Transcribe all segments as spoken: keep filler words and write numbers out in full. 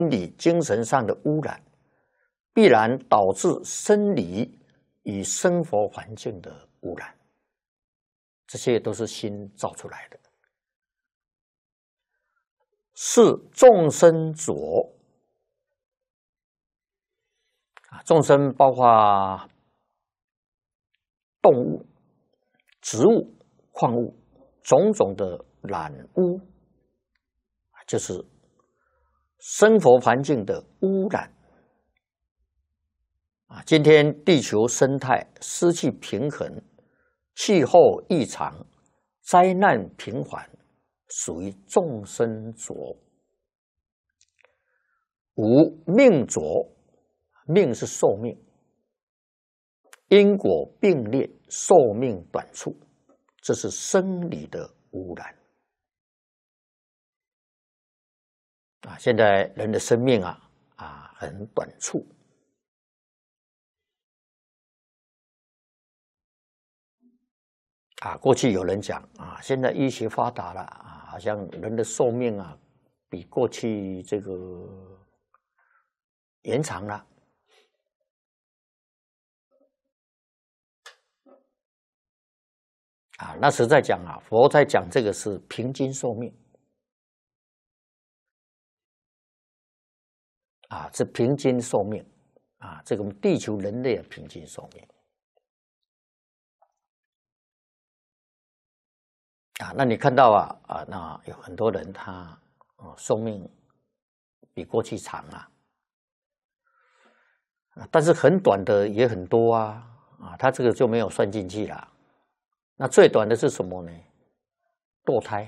理、精神上的污染，必然导致生理与生活环境的污染。这些都是心造出来的，是众生浊啊，众生包括动物、植物、矿物，种种的染污，就是生活环境的污染啊。今天地球生态失去平衡，气候异常，灾难频繁，属于众生浊。五命浊，命是寿命，因果并列，寿命短促，这是生理的污染啊！现在人的生命啊啊很短促啊。过去有人讲啊，现在医学发达了啊，好像人的寿命啊比过去这个延长了。啊，那时在讲啊，佛在讲这个是平均寿命啊，是平均寿命啊，这个地球人类的平均寿命啊。那你看到啊啊，那有很多人他哦寿命比过去长啊，啊，但是很短的也很多啊啊，他这个就没有算进去了。那最短的是什么呢？堕胎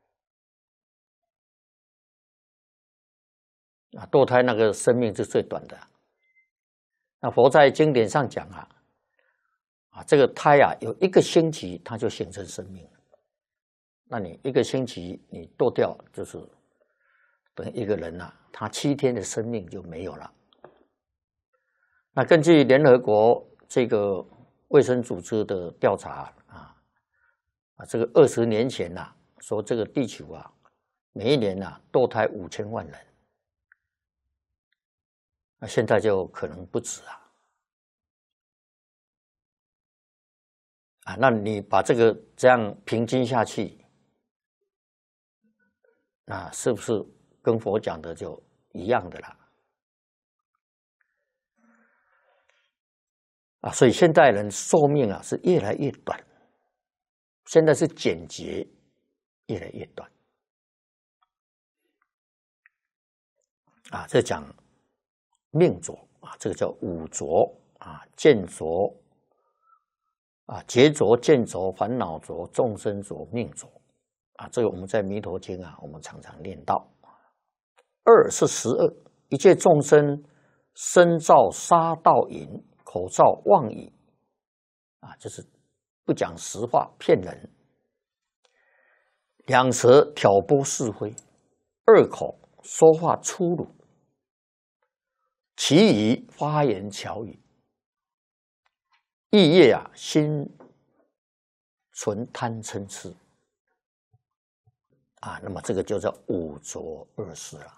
啊，堕胎那个生命是最短的。那佛在经典上讲啊，啊，这个胎啊有一个星期它就形成生命了。那你一个星期你堕掉，就是等于一个人啊，他七天的生命就没有了。那根据联合国这个卫生组织的调查啊。啊，这个二十年前呐、啊，说这个地球啊，每一年呐、啊、堕胎五千万人，那现在就可能不止啊。啊，那你把这个这样平均下去，那是不是跟佛讲的就一样的啦？啊，所以现代人寿命啊是越来越短。现在是简洁，越来越短啊！这讲命浊啊，这个叫五浊啊，见浊啊，劫浊、见浊、烦恼浊、众生浊、命浊啊。这个我们在《弥陀经》啊，我们常常念到。二是十恶，一切众生身造杀盗淫，口造妄语啊，就是。不讲实话，骗人；两舌挑拨是非；二口说话粗鲁；其余花言巧语；意业啊，心存贪嗔痴啊。那么这个就叫五浊恶世了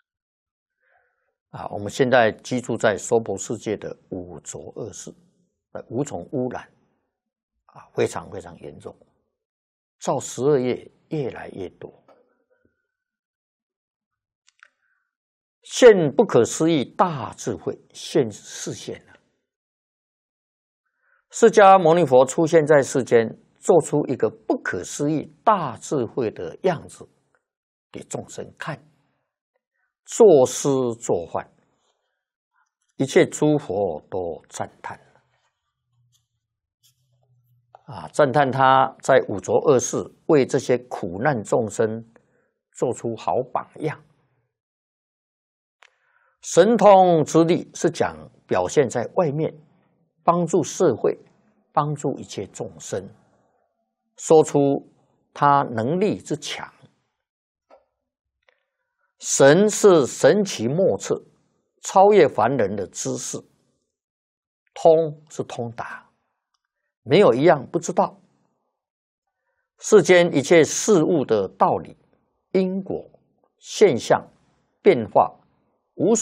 啊。我们现在居住在娑婆世界的五浊恶世的五种污染。啊，非常非常严重，造十二业越来越多，现不可思议大智慧现示现了。释迦牟尼佛出现在世间，做出一个不可思议大智慧的样子给众生看，作施作换，一切诸佛都赞叹。啊，赞叹他在五浊恶世为这些苦难众生做出好榜样。神通之力是讲表现在外面，帮助社会，帮助一切众生，说出他能力之强。神是神奇莫测，超越凡人的知识，通是通达。没有一样不知道，世间一切事物的道理、因果、现象、变化，